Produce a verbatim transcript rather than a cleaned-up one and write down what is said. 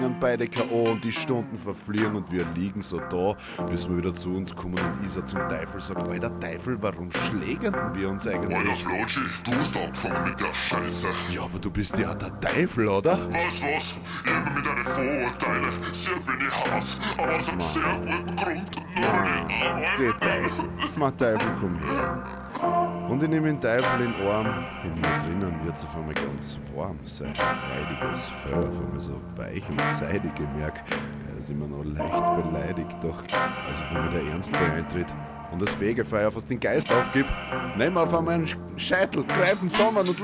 beide K O und die Stunden verfliegen und wir liegen so da, bis wir wieder zu uns kommen und Isa zum Teufel sagt, weil der Teufel, warum schlägen wir uns eigentlich? Alter Flotschi, du hast angefangen mit der Scheiße. Ja, aber du bist ja der Teufel, oder? Was, was? Immer mit deinen Vorurteilen. Sehr bin ich Hass, aber aus einem sehr guten Grund. Nur nicht Geh Teufel, mein Teufel, komm her. Und ich nehme den Teufel in den Arm, in mir drinnen wird's auf einmal ganz warm sein. Leidiges Fell, auf einmal so weich und seidig, ich merk, er ist immer noch leicht beleidigt, doch als auf einmal der Ernstfall eintritt und das Fegefeuer fast den Geist aufgibt, nehmen wir auf einmal einen Scheitel, greifen zusammen und